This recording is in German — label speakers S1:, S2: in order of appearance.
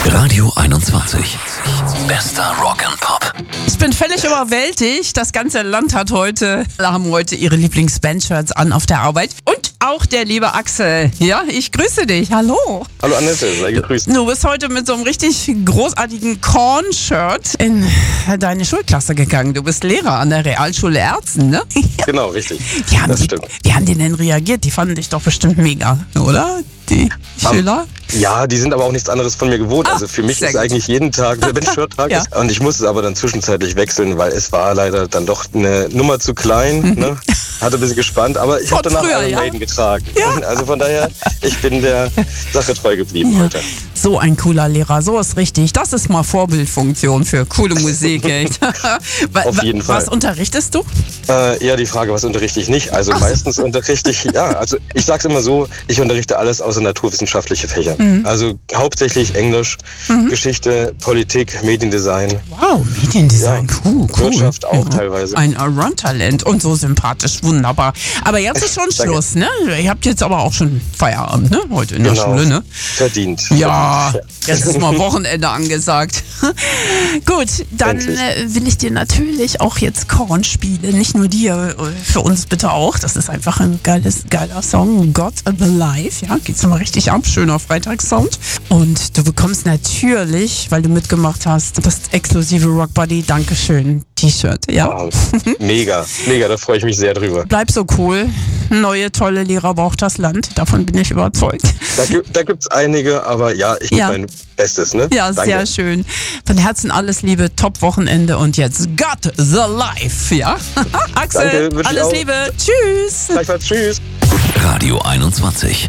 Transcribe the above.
S1: Radio 21. Bester Rock and Pop.
S2: Ich bin völlig überwältigt. Das ganze Land hat alle haben heute ihre Lieblings-Band-Shirts an auf der Arbeit. Und auch der liebe Axel. Ja, ich grüße dich. Hallo.
S3: Hallo Annette, sei gegrüßt.
S2: Du bist heute mit so einem richtig großartigen Korn-Shirt in deine Schulklasse gegangen. Du bist Lehrer an der Realschule Erzen, ne?
S3: Genau, richtig.
S2: Das stimmt. Wie haben die denn reagiert? Die fanden dich doch bestimmt mega, oder? Die Schüler?
S3: Ja, die sind aber auch nichts anderes von mir gewohnt. Also für mich ist eigentlich jeden Tag der Bench-Shirt-Tag. Ja. Und ich musste es aber dann zwischenzeitlich wechseln, weil es war leider dann doch eine Nummer zu klein. Ne? Hatte ein bisschen gespannt, aber ich habe danach Iron Maiden getragen. Ja. Also von daher, ich bin der Sache treu geblieben heute.
S2: So ein cooler Lehrer, so ist richtig. Das ist mal Vorbildfunktion für coole Musik.
S3: Auf jeden Fall.
S2: Was unterrichtest du?
S3: Eher die Frage, was unterrichte ich nicht? Also meistens unterrichte ich, also ich sag's immer so, ich unterrichte alles außer naturwissenschaftliche Fächer. Also hauptsächlich Englisch, Geschichte, Politik, Mediendesign.
S2: Wow, Mediendesign, cool.
S3: Wirtschaft auch teilweise.
S2: Ein Allround-Talent und so sympathisch, wunderbar. Aber jetzt ist schon Schluss, ne? Ihr habt jetzt aber auch schon Feierabend, ne? Heute in der Schule, ne?
S3: Verdient.
S2: Ja, jetzt ist mal Wochenende angesagt. Gut, dann will ich dir natürlich auch jetzt Korn spielen. Nicht nur dir, für uns bitte auch. Das ist einfach ein geiler Song. God Alive, ja, geht's nochmal richtig ab. Schöner Freitagssound. Und du bekommst natürlich, weil du mitgemacht hast, das exklusive Rock Buddy Dankeschön T-Shirt, ja?
S3: Wow. Mega, da freue ich mich sehr drüber.
S2: Bleib so cool. Neue, tolle Lehrer braucht das Land. Davon bin ich überzeugt.
S3: Da gibt's einige, aber ja, ich gebe mein Bestes, ne?
S2: Ja, danke. Sehr schön. Von Herzen alles Liebe, Top-Wochenende und jetzt God the Life, ja? Axel,
S3: danke,
S2: alles Liebe. Tschüss.
S3: Gleichfalls, tschüss.
S1: Radio 21.